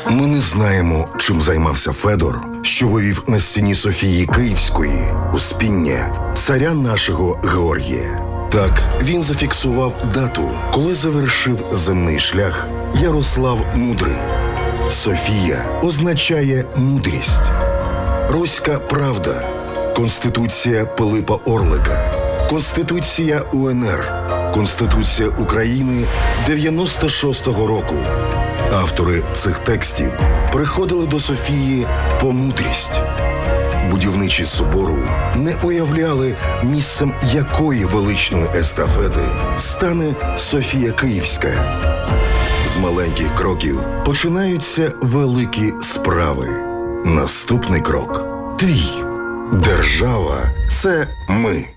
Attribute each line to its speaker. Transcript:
Speaker 1: Ми не знаємо, чим займався Федор, що вивів на стіні Софії Київської успіння царя нашого Георгія. Так, він зафіксував дату, коли завершив земний шлях Ярослав Мудрий. Софія означає мудрість. Руська правда, Конституція Пилипа Орлика, Конституція УНР, Конституція України 96-го року. Автори цих текстів приходили до Софії по мудрість. Будівничі собору не уявляли, місцем якої величної естафети стане Софія Київська. З маленьких кроків починаються великі справи. Наступний крок – твій. Держава – це ми.